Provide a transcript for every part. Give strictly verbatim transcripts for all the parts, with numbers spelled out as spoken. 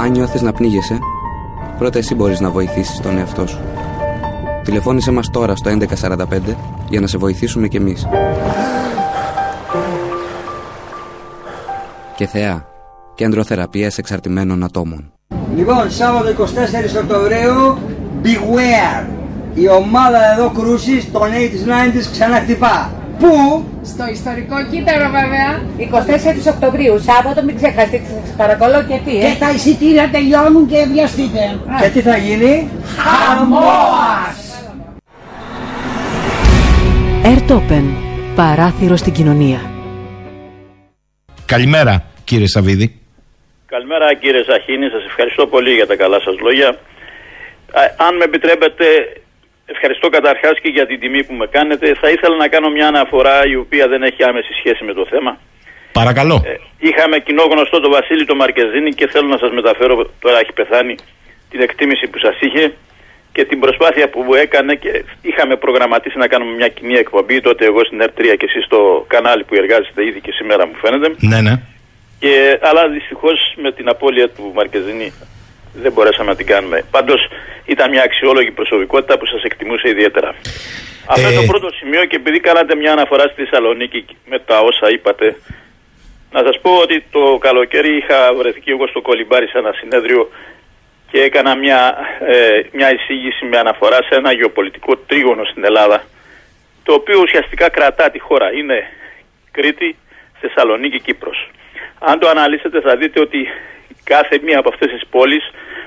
Αν νιώθεις να πνίγεσαι, πρώτα εσύ μπορείς να βοηθήσεις τον εαυτό σου. Τηλεφώνησέ μας τώρα στο έντεκα σαράντα πέντε για να σε βοηθήσουμε κι εμείς. Και Θεά, κέντρο θεραπείας εξαρτημένων ατόμων. Λοιπόν, Σάββατο εικοστή τέταρτη Οκτωβρίου, Beware! Η ομάδα εδώ κρούσης των ογδόντα ενενήντα ξανά χτυπά. Πού? Στο ιστορικό κύτταρο βέβαια. εικοστή τέταρτη Οκτωβρίου, Σάββατο, μην ξεχαστείτε, σας παρακαλώ, και τι, ε? Και τα εισιτήρια τελειώνουν και βιαστείτε. Α. Και τι θα γίνει? Χαμός! Airtopen, παράθυρο στην κοινωνία. Καλημέρα, κύριε Σαββίδη. Καλημέρα, κύριε Ζαχίνη, σας ευχαριστώ πολύ για τα καλά σας λόγια. Α, αν με επιτρέπετε, ευχαριστώ καταρχάς και για την τιμή που με κάνετε. Θα ήθελα να κάνω μια αναφορά η οποία δεν έχει άμεση σχέση με το θέμα. Παρακαλώ. Ε, είχαμε κοινό γνωστό τον Βασίλη τον Μαρκεζίνη και θέλω να σας μεταφέρω, τώρα έχει πεθάνει, την εκτίμηση που σας είχε και την προσπάθεια που έκανε, και είχαμε προγραμματίσει να κάνουμε μια κοινή εκπομπή, τότε εγώ στην Ερ τρία και εσείς στο κανάλι που εργάζεστε ήδη και σήμερα, μου φαίνεται. Ναι, ναι. Και, αλλά δυστυχώς με την απώλεια του Μαρκεζίνη δεν μπορέσαμε να την κάνουμε. Πάντως ήταν μια αξιόλογη προσωπικότητα που σας εκτιμούσε ιδιαίτερα. Ε... Αυτό είναι το πρώτο σημείο, και επειδή κάνατε μια αναφορά στη Θεσσαλονίκη με τα όσα είπατε, να σας πω ότι το καλοκαίρι είχα βρεθεί και εγώ στο Κολυμπάρι σε ένα συνέδριο και έκανα μια, ε, μια εισήγηση με αναφορά σε ένα γεωπολιτικό τρίγωνο στην Ελλάδα, το οποίο ουσιαστικά κρατά τη χώρα. Είναι Κρήτη, Θεσσαλονίκη, Κύπρος. Αν το αναλύσετε θα δείτε ότι κάθε μία από αυτές τις πόλεις,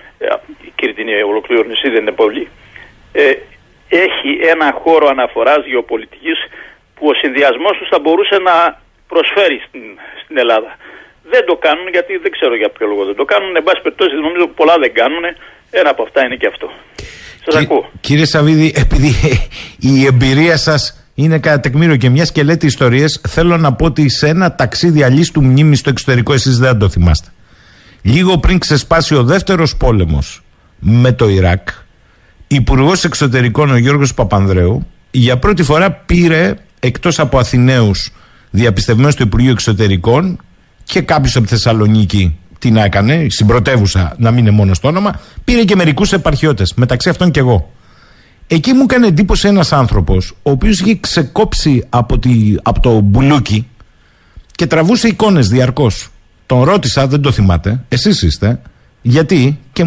η Κρήτη είναι ολοκλήρωνη, δεν είναι πολύ, ε, έχει ένα χώρο αναφοράς γεωπολιτικής που ο συνδυασμός τους θα μπορούσε να προσφέρει στην, στην Ελλάδα. Δεν το κάνουν, γιατί δεν ξέρω για ποιο λόγο δεν το κάνουν. Εν πάση περιπτώσει, νομίζω πολλά δεν κάνουν. Ένα από αυτά είναι και αυτό. Σας Κι, ακούω. Κύριε Σαββίδη, επειδή η εμπειρία σας είναι κατά τεκμήριο και μια και λέτε ιστορίες, θέλω να πω ότι σε ένα ταξίδι αλίστου μνήμη στο εξωτερικό, εσείς δεν το θυμάστε, λίγο πριν ξεσπάσει ο δεύτερος πόλεμος με το Ιράκ, υπουργός εξωτερικών ο Γιώργος Παπανδρέου για πρώτη φορά πήρε, εκτός από Αθηναίους διαπιστευμένους του Υπουργείου Εξωτερικών, και κάποιος από τη Θεσσαλονίκη τι να έκανε, η συμπρωτεύουσα, να μην είναι μόνο στο όνομα, πήρε και μερικούς επαρχιώτες, μεταξύ αυτών και εγώ. Εκεί μου έκανε εντύπωση ένας άνθρωπος, ο οποίος είχε ξεκόψει από, τη, από το μπουλούκι και τραβούσε εικόνες διαρκώς. Τον ρώτησα, δεν το θυμάται, εσείς είστε, γιατί, και